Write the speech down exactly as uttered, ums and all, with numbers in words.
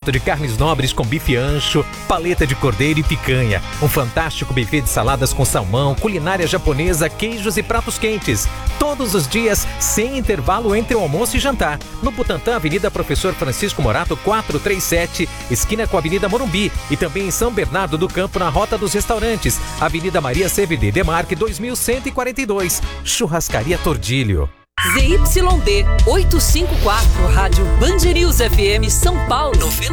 prato de carnes nobres com bife ancho, paleta de cordeiro e picanha. Um fantástico buffet de saladas com salmão, culinária japonesa, queijos e pratos quentes. Todos os dias, sem intervalo entre o almoço e jantar. No Butantã, Avenida Professor Francisco Morato, quatrocentos e trinta e sete, esquina com a Avenida Morumbi. E também em São Bernardo do Campo, na Rota dos Restaurantes, Avenida Maria C V D Demarque, dois mil cento e quarenta e dois. Churrascaria Tordilho. Z Y D oitocentos e cinquenta e quatro, Rádio Band News F M São Paulo.